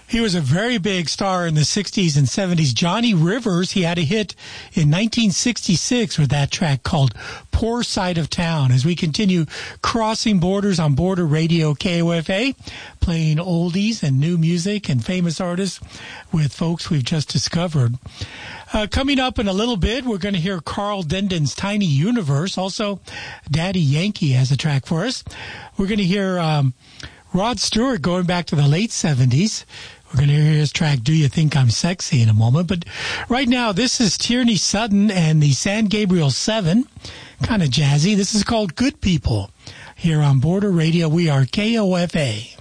He was a very big star in the 60s and 70s. Johnny Rivers, he had a hit in 1966 with that track called Poor Side of Town. As we continue crossing borders on Border Radio KOFA, playing oldies and new music and famous artists with folks we've just discovered. Coming up in a little bit, we're going to hear Carl Denden's Tiny Universe. Also, Daddy Yankee has a track for us. We're going to hear Rod Stewart going back to the late 70s. We're going to hear his track, Do You Think I'm Sexy, in a moment. But right now, this is Tierney Sutton and the San Gabriel 7. Kind of jazzy. This is called Good People. Here on Border Radio, we are KOFA.